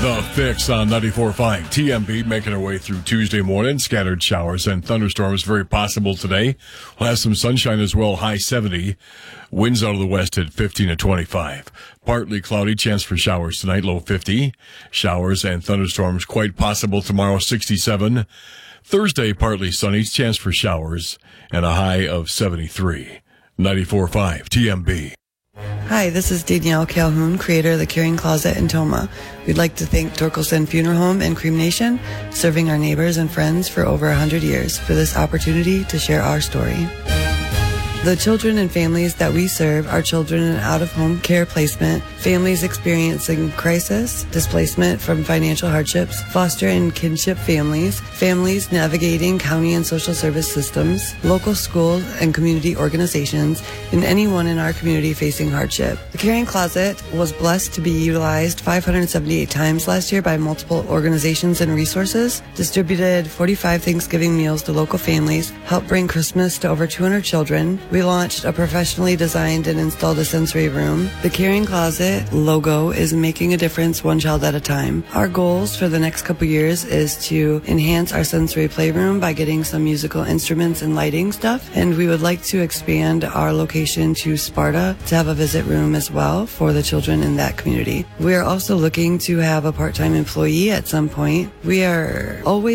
The Fix on 94.5 TMB, making our way through Tuesday morning. Scattered showers and thunderstorms very possible today. We'll have some sunshine as well, high 70. Winds out of the west at 15 to 25. Partly cloudy, chance for showers tonight, low 50. Showers and thunderstorms quite possible tomorrow, 67. Thursday, partly sunny, chance for showers, and a high of 73. 94.5 TMB. Hi, this is Danielle Calhoun, creator of the Caring Closet in Toma. We'd like to thank Torkelson Funeral Home and Cream Nation, serving our neighbors and friends for over 100 years, for this opportunity to share our story. The children and families that we serve are children in out-of-home care placement, families experiencing crisis, displacement from financial hardships, foster and kinship families, families navigating county and social service systems, local schools and community organizations, and anyone in our community facing hardship. The Caring Closet was blessed to be utilized 578 times last year by multiple organizations and resources, distributed 45 Thanksgiving meals to local families, helped bring Christmas to over 200 children. We launched a professionally designed and installed a sensory room. The Caring Closet logo is making a difference one child at a time. Our goals for the next couple years is to enhance our sensory playroom by getting some musical instruments and lighting stuff. And we would like to expand our location to Sparta to have a visit room as well for the children in that community. We are also looking to have a part-time employee at some point. We are always